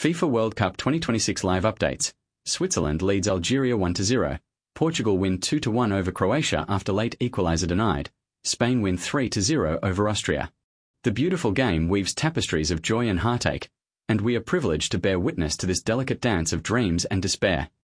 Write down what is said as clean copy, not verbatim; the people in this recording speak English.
FIFA World Cup 2026 live updates. Switzerland leads Algeria 1-0. Portugal win 2-1 over Croatia after late equaliser denied. Spain win 3-0 over Austria. The beautiful game weaves tapestries of joy and heartache, and we are privileged to bear witness to this delicate dance of dreams and despair.